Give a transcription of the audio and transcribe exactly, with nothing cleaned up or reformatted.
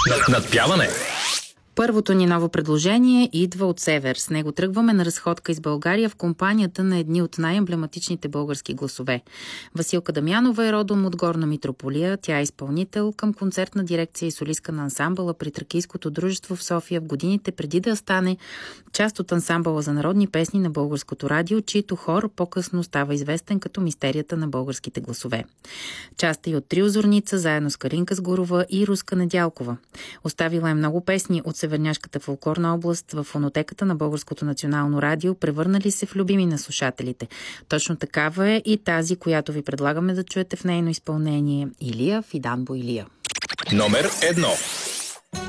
Надпяване. Първото ни ново предложение идва от север. С него тръгваме на разходка из България в компанията на едни от най-емблематичните български гласове. Василка Дамянова е родом от Горна Митрополия. Тя е изпълнител към концертна дирекция и солистка на ансамбъла при Тракийското дружество в София в годините преди да стане част от ансамбъла за народни песни на Българското радио, чието хор по-късно става известен като мистерията на българските гласове. Част е и от трио Зорница, заедно с Калинка Сгурова и Руска Недялкова. Оставила е много песни от Северняшката фолклорна област в фонотеката на Българското национално радио, превърнали се в любими на слушателите. Точно такава е и тази, която ви предлагаме да чуете в нейно изпълнение. Илия Фидан Боилия. Номер едно.